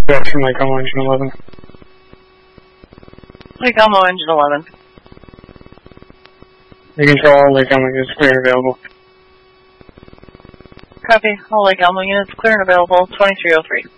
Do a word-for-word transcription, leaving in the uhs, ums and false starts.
That's from Lake Elmo Engine eleven. Lake Elmo Engine eleven. You control all Lake Elmo units clear and available. Copy. All Lake Elmo units clear and available, twenty-three oh three.